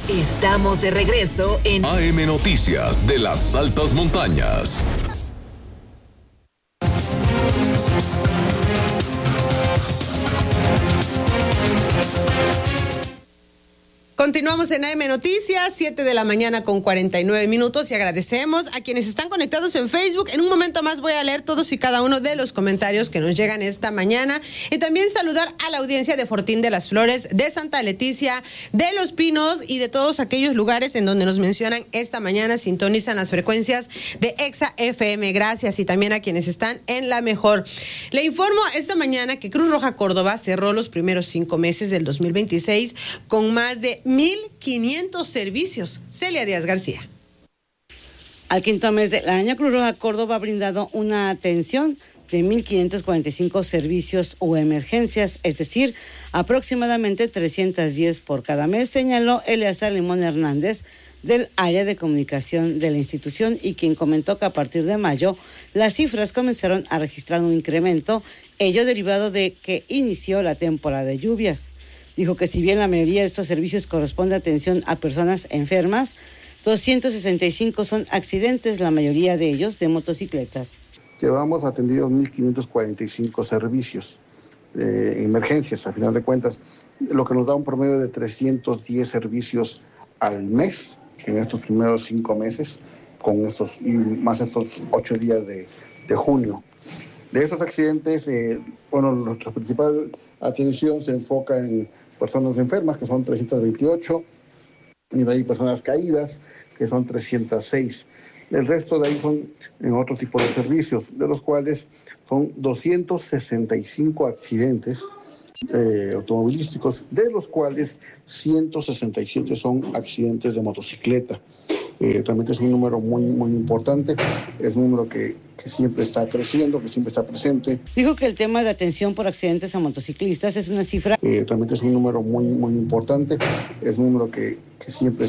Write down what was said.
Estamos de regreso en AM Noticias de las Altas Montañas. Continuamos en AM Noticias, 7:49 a.m. y agradecemos a quienes están conectados en Facebook. En un momento más voy a leer todos y cada uno de los comentarios que nos llegan esta mañana y también saludar a la audiencia de Fortín de las Flores, de Santa Leticia, de Los Pinos y de todos aquellos lugares en donde nos mencionan esta mañana, sintonizan las frecuencias de Exa FM. Gracias, y también a quienes están en La Mejor. Le informo esta mañana que Cruz Roja Córdoba cerró los primeros 5 meses del 2026 con más de 1,500 servicios. Celia Díaz García. Al quinto mes del año, Cruz Roja Córdoba ha brindado una atención de 1,545 servicios o emergencias, es decir, aproximadamente 310 por cada mes, señaló Eleazar Limón Hernández del área de comunicación de la institución, y quien comentó que a partir de mayo las cifras comenzaron a registrar un incremento, ello derivado de que inició la temporada de lluvias. Dijo que si bien la mayoría de estos servicios corresponde a atención a personas enfermas, 265 son accidentes, la mayoría de ellos de motocicletas. Llevamos atendidos 1,545 servicios, emergencias, a final de cuentas, lo que nos da un promedio de 310 servicios al mes en estos primeros 5 meses, con estos 8 días de junio. De estos accidentes, nuestra principal atención se enfoca en personas enfermas, que son 328, y de ahí personas caídas, que son 306. El resto de ahí son en otro tipo de servicios, de los cuales son 265 accidentes automovilísticos, de los cuales 167 son accidentes de motocicleta. Realmente es un número muy, muy importante, es un número que siempre está creciendo, que siempre está presente. Dijo que el tema de atención por accidentes a motociclistas es una cifra. Realmente es un número muy, muy importante, es un número que siempre